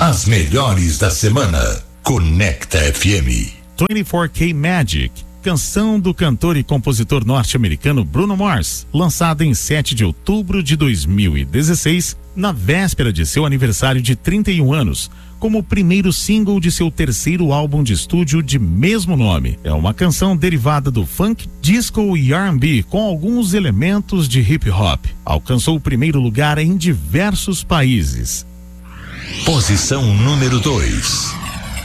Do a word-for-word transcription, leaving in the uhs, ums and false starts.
As melhores da semana. Conecta F M. vinte e quatro K Magic, canção do cantor e compositor norte-americano Bruno Mars, lançada em sete de outubro de dois mil e dezesseis, na véspera de seu aniversário de trinta e um anos, como o primeiro single de seu terceiro álbum de estúdio de mesmo nome. É uma canção derivada do funk, disco e R and B com alguns elementos de hip hop. Alcançou o primeiro lugar em diversos países. Posição número dois.